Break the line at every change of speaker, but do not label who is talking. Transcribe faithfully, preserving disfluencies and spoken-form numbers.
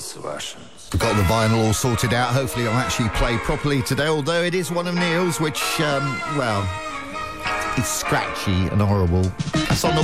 We've got the vinyl all sorted out. Hopefully it'll actually play properly today, although it is one of Neil's, which, um, well, is scratchy and horrible. That's on the